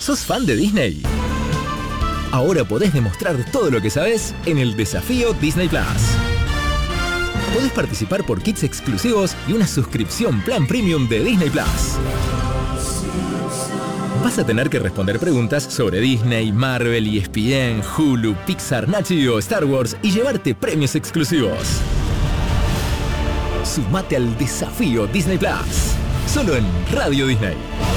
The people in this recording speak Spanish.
¿Sos fan de Disney? Ahora podés demostrar todo lo que sabés en el Desafío Disney Plus. Podés participar por kits exclusivos y una suscripción plan premium de Disney Plus. Vas a tener que responder preguntas sobre Disney, Marvel, ESPN, Hulu, Pixar, Nat Geo, Star Wars y llevarte premios exclusivos. Sumate al Desafío Disney Plus, solo en Radio Disney.